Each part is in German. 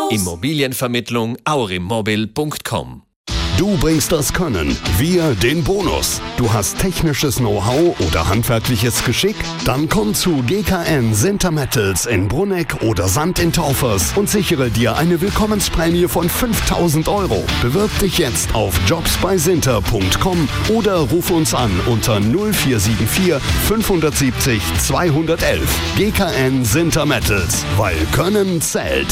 Immobilienvermittlung aurimmobil.com. Du bringst das Können, wir den Bonus. Du hast technisches Know-how oder handwerkliches Geschick? Dann komm zu GKN Sintermettals in Brunegg oder Sand in Taufers und sichere dir eine Willkommensprämie von 5.000 €. Bewirb dich jetzt auf jobsbeisinter.com oder ruf uns an unter 0474 570 211. GKN Sintermettals, weil Können zählt.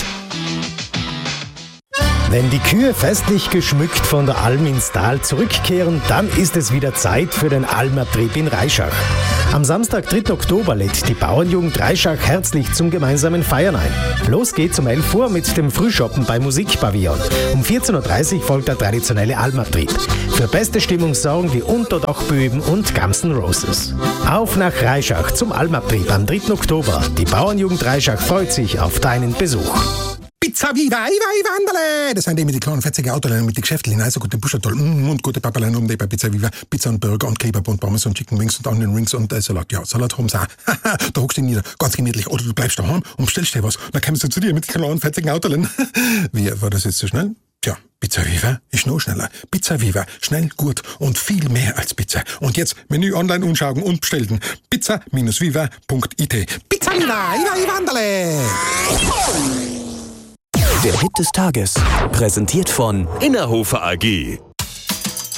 Wenn die Kühe festlich geschmückt von der Alm ins Tal zurückkehren, dann ist es wieder Zeit für den Almabtrieb in Reischach. Am Samstag, 3. Oktober, lädt die Bauernjugend Reischach herzlich zum gemeinsamen Feiern ein. Los geht's um 11 Uhr mit dem Frühschoppen bei Musikpavillon. Um 14.30 Uhr folgt der traditionelle Almabtrieb. Für beste Stimmung sorgen die Unterdachböben und Guns N' Roses. Auf nach Reischach zum Almabtrieb am 3. Oktober. Die Bauernjugend Reischach freut sich auf deinen Besuch. Pizza Viva, Wanderle! Das sind die mit den kleinen fetzigen Autoleinen mit den Geschäften, also gute Buschatoll und gute Papaleinen um die bei Pizza Viva. Pizza und Burger und Kebab und Pommes und Chicken Wings und Onion Rings und Salat. Ja, Salat haben sie auch. Da hockst du nieder, ganz gemütlich. Oder du bleibst daheim und bestellst dir was. Dann kommst du zu dir mit den kleinen fetzigen Autoleinen. Wie, war das jetzt so schnell? Tja, Pizza Viva ist noch schneller. Pizza Viva, schnell, gut und viel mehr als Pizza. Und jetzt Menü online anschauen und bestellen. pizza-viva.it. Pizza Viva, Wanderle! Der Hit des Tages, präsentiert von Innerhofer AG.